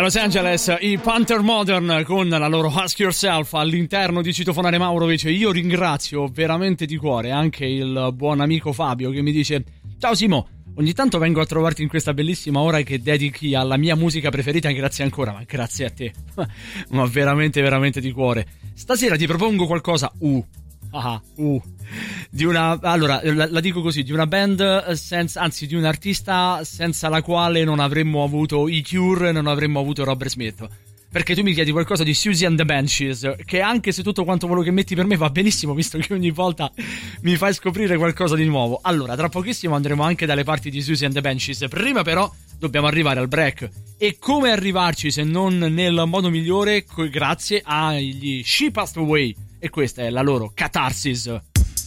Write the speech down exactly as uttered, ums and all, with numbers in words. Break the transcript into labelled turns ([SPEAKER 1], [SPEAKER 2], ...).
[SPEAKER 1] Los Angeles, i Panther Modern con la loro Ask Yourself all'interno di Citofonare Maurovic. Io ringrazio veramente di cuore anche il buon amico Fabio che mi dice: ciao Simo, ogni tanto vengo a trovarti in questa bellissima ora che dedichi alla mia musica preferita, grazie ancora. Ma grazie a te, ma veramente veramente di cuore. Stasera ti propongo qualcosa uh Ah, uh, di una, allora la, la dico così, di una band senza, anzi di un artista senza la quale non avremmo avuto i Cure, non avremmo avuto Robert Smith. Perché tu mi chiedi qualcosa di Siouxsie and the Banshees, che anche se tutto quanto quello che metti per me va benissimo, visto che ogni volta mi fai scoprire qualcosa di nuovo. Allora, tra pochissimo andremo anche dalle parti di Siouxsie and the Banshees. Prima però dobbiamo arrivare al break. E come arrivarci se non nel modo migliore, grazie agli She Passed Away. E questa è la loro Catharsis.